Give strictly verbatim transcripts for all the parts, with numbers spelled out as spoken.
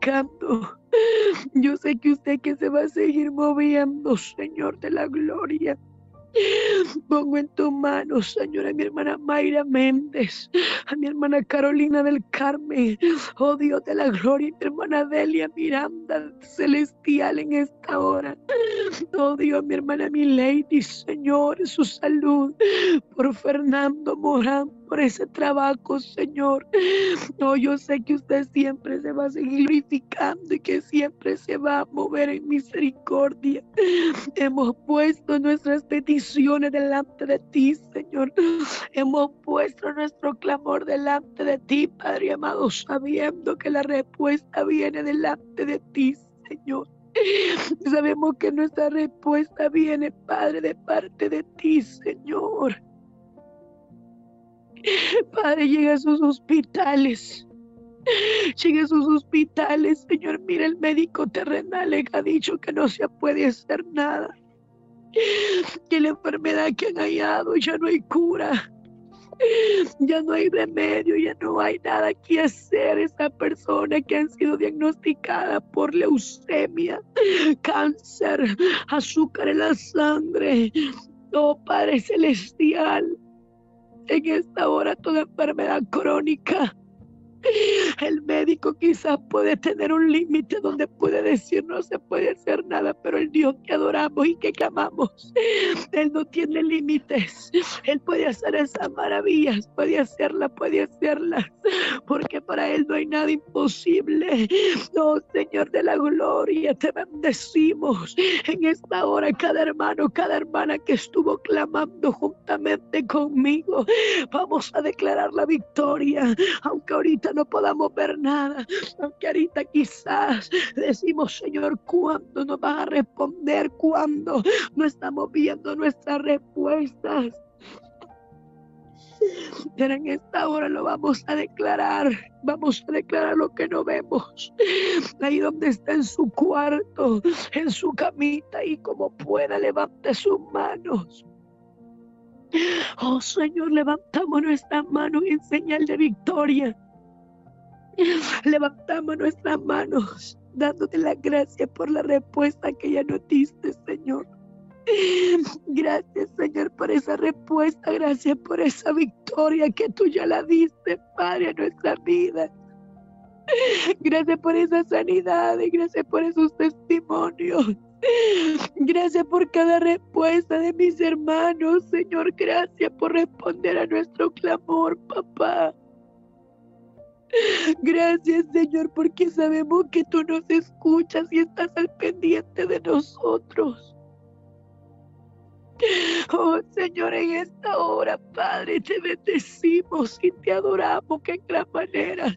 glorificando. Yo sé que usted que se va a seguir moviendo, Señor de la gloria. Pongo en tu mano, Señor, a mi hermana Mayra Méndez, a mi hermana Carolina del Carmen, oh Dios de la gloria, y mi hermana Delia Miranda Celestial en esta hora. Oh Dios, mi hermana Milady, Señor, su salud, por Fernando Morán, por ese trabajo, Señor. No, yo sé que usted siempre se va a seguir glorificando y que siempre se va a mover en misericordia. Hemos puesto nuestras peticiones delante de ti, Señor. Hemos puesto nuestro clamor delante de ti, Padre amado, sabiendo que la respuesta viene delante de ti, Señor. Sabemos que nuestra respuesta viene, Padre, de parte de ti, Señor. Padre, llega a sus hospitales. Llega a sus hospitales, Señor. Mira, el médico terrenal le ha dicho que no se puede hacer nada. Que la enfermedad que han hallado ya no hay cura. Ya no hay remedio, ya no hay nada que hacer. Esa persona que han sido diagnosticada por leucemia, cáncer, azúcar en la sangre. Oh Padre Celestial, en esta hora toda enfermedad crónica, el médico quizás puede tener un límite donde puede decir no se puede hacer nada, pero el Dios que adoramos y que clamamos, Él no tiene límites. Él puede hacer esas maravillas, puede hacerlas, puede hacerlas, porque para Él no hay nada imposible. No, Señor de la gloria, te bendecimos en esta hora, cada hermano, cada hermana que estuvo clamando juntamente conmigo. Vamos a declarar la victoria, aunque ahorita no podamos ver nada, aunque ahorita quizás decimos, Señor, ¿cuándo nos vas a responder? ¿Cuándo? No estamos viendo nuestras respuestas, pero en esta hora lo vamos a declarar. Vamos a declarar lo que no vemos. Ahí donde está en su cuarto, en su camita, y como pueda, levante sus manos. Oh Señor, levantamos nuestras manos en señal de victoria. Levantamos nuestras manos dándote la gracia por la respuesta que ya nos diste, Señor. Gracias, Señor, por esa respuesta. Gracias por esa victoria que tú ya la diste, Padre, a nuestra vida. Gracias por esa sanidad y gracias por esos testimonios. Gracias por cada respuesta de mis hermanos, Señor. Gracias por responder a nuestro clamor, papá. Gracias, Señor, porque sabemos que tú nos escuchas y estás al pendiente de nosotros. Oh, Señor, en esta hora, Padre, te bendecimos y te adoramos que en gran manera.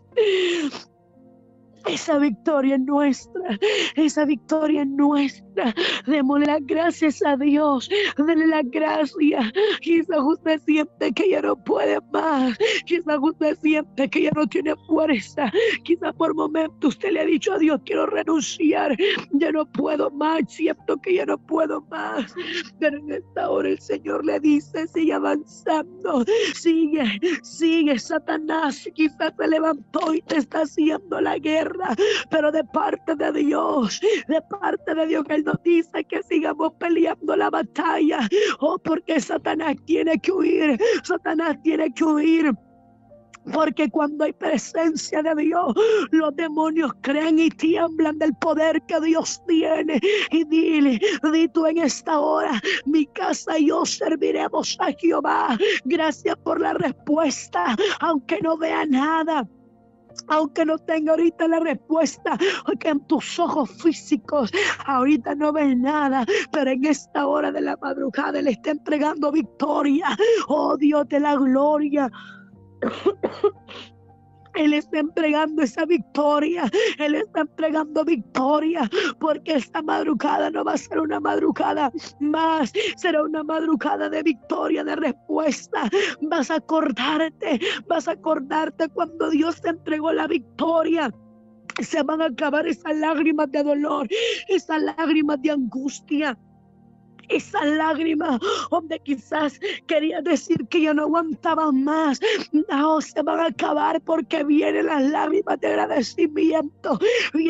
Esa victoria es nuestra, esa victoria es nuestra. Démosle las gracias a Dios, déle las gracias. Quizás usted siente que ya no puede más, quizás usted siente que ya no tiene fuerza, quizás por momentos usted le ha dicho a Dios, quiero renunciar, ya no puedo más, siento que ya no puedo más. Pero en esta hora el Señor le dice, sigue avanzando, sigue, sigue. Satanás quizás se levantó y te está haciendo la guerra, pero de parte de Dios, de parte de Dios, que Él nos dice que sigamos peleando la batalla. Oh, porque Satanás tiene que huir, Satanás tiene que huir. Porque cuando hay presencia de Dios, los demonios creen y tiemblan del poder que Dios tiene. Y dile, di tú en esta hora, mi casa y yo serviremos a Jehová. Gracias por la respuesta, aunque no vea nada, aunque no tenga ahorita la respuesta, porque en tus ojos físicos ahorita no ves nada, pero en esta hora de la madrugada le está entregando victoria. Oh Dios de la gloria, Él está entregando esa victoria, Él está entregando victoria, porque esta madrugada no va a ser una madrugada más, será una madrugada de victoria, de respuesta. Vas a acordarte, vas a acordarte cuando Dios te entregó la victoria. Se van a acabar esas lágrimas de dolor, esas lágrimas de angustia, esa lágrima donde quizás quería decir que ya no aguantaba más. No, se van a acabar porque vienen las lágrimas de agradecimiento.